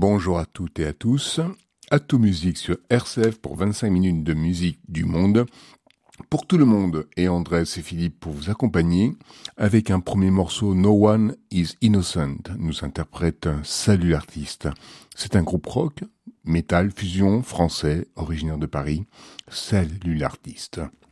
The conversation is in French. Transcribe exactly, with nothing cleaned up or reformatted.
Bonjour à toutes et à tous. Atout Musique sur R C F pour vingt-cinq minutes de musique du monde. Pour tout le monde, et Andrés et Philippe pour vous accompagner, avec un premier morceau No One is Innocent, nous interprète Salut l'artiste. C'est un groupe rock, métal, fusion, français, originaire de Paris. Salut l'artiste.